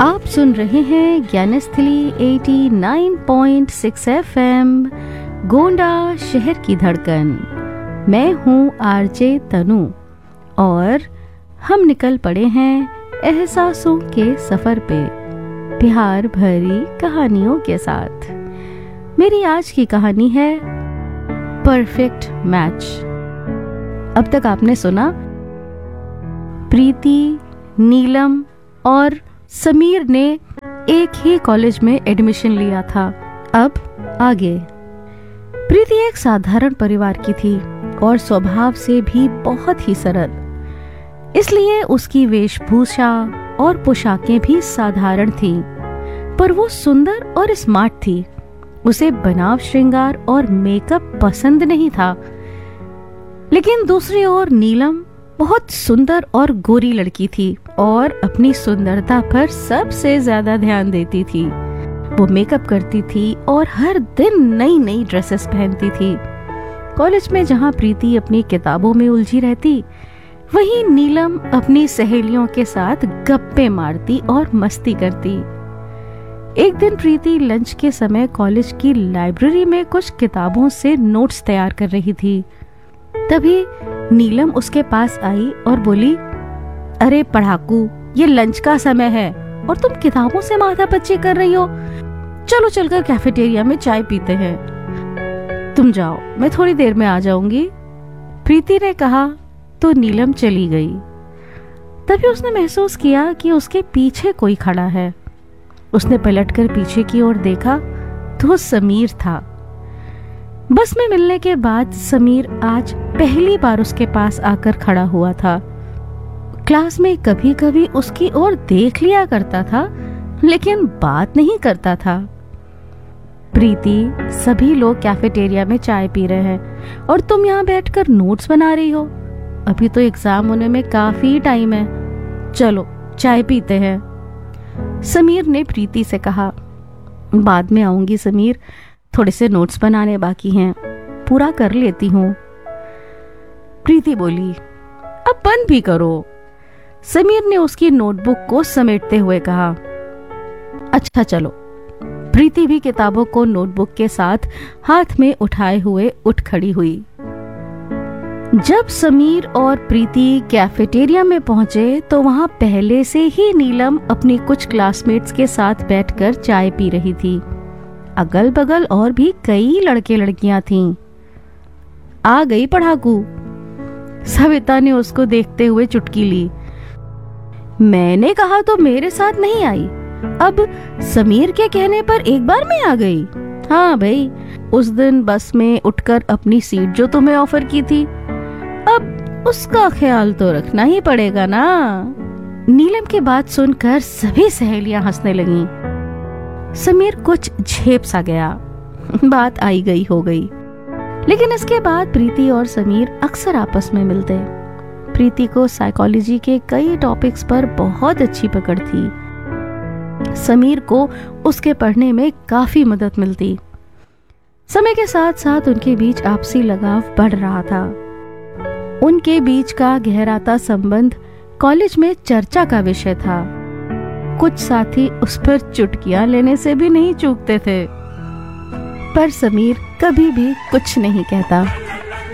आप सुन रहे हैं ज्ञानस्थली 89.6 FM, गोंडा शहर की धड़कन। मैं हूँ आरजे तनु और हम निकल पड़े हैं एहसासों के सफर पे प्यार भरी कहानियों के साथ। मेरी आज की कहानी है परफेक्ट मैच। अब तक आपने सुना प्रीति, नीलम और समीर ने एक ही कॉलेज में एडमिशन लिया था। अब आगे। प्रीति एक साधारण परिवार की थी और स्वभाव से भी बहुत ही सरल, इसलिए उसकी वेशभूषा और पोशाकें भी साधारण थीं, पर वो सुंदर और स्मार्ट थी। उसे बनाव, श्रृंगार और मेकअप पसंद नहीं था। लेकिन दूसरी ओर नीलम बहुत सुंदर और गोरी लड़की थी और अपनी सुंदरता पर सबसे ज्यादा ध्यान देती थी। वो मेकअप करती थी और हर दिन नई नई ड्रेसेस पहनती थी। कॉलेज में जहाँ प्रीति अपनी किताबों में उलझी रहती, वहीं नीलम अपनी सहेलियों के साथ गप्पे मारती और मस्ती करती। एक दिन प्रीति लंच के समय कॉलेज की लाइब्रेरी में कुछ किताबों से नोट्स तैयार कर रही थी। तभी नीलम उसके पास आई और बोली, अरे पढ़ाकू, ये लंच का समय है और तुम किताबों से माथापच्ची कर रही हो। चलो चलकर कैफेटेरिया में चाय पीते हैं। तुम जाओ, मैं थोड़ी देर में आ जाऊंगी, प्रीति ने कहा तो नीलम चली गई। तभी उसने महसूस किया कि उसके पीछे कोई खड़ा है। उसने पलटकर पीछे की ओर देखा तो समीर था। बस में मिलने के बाद समीर आज पहली बार उसके पास आकर खड़ा हुआ था। क्लास में कभी कभी उसकी ओर देख लिया करता था, लेकिन बात नहीं करता था। प्रीति, सभी लोग कैफेटेरिया में चाय पी रहे हैं और तुम यहाँ बैठकर नोट्स बना रही हो। अभी तो एग्जाम होने में काफी टाइम है, चलो चाय पीते हैं, समीर ने प्रीति से कहा। बाद में आऊंगी समीर, थोड़े से नोट्स बनाने बाकी हैं, पूरा कर लेती हूँ, प्रीति बोली। अब बंद भी करो, समीर ने उसकी नोटबुक को समेटते हुए कहा। अच्छा चलो। प्रीति भी किताबों को नोटबुक के साथ हाथ में उठाए हुए उठ खड़ी हुई। जब समीर और प्रीति कैफेटेरिया में पहुंचे तो वहां पहले से ही नीलम अपनी कुछ क्लासमेट्स के साथ बैठकर चाय पी रही थी। अगल बगल और भी कई लड़के लड़कियां थीं। आ गई पढ़ाकू, सविता ने उसको देखते हुए चुटकी ली। मैंने कहा तो मेरे साथ नहीं आई, अब समीर के कहने पर एक बार में आ गई। हाँ भाई, उस दिन बस में उठकर अपनी सीट जो तुम्हें ऑफर की थी, अब उसका ख्याल तो रखना ही पड़ेगा ना। नीलम की बात सुनकर सभी सहेलियां हंसने लगीं। समीर कुछ झेप सा गया, बात आई गई हो गई। लेकिन इसके बाद प्रीति और समीर अक्सर आपस में मिलते। प्रीति को साइकोलॉजी के कई टॉपिक्स पर बहुत अच्छी पकड़ थी। समीर को उसके पढ़ने में काफी मदद मिलती। समय के साथ साथ उनके बीच आपसी लगाव बढ़ रहा था। उनके बीच का गहराता संबंध कॉलेज में चर्चा का विषय था। कुछ साथी उस पर चुटकियां लेने से भी नहीं चूकते थे, पर समीर कभी भी कुछ नहीं कहता।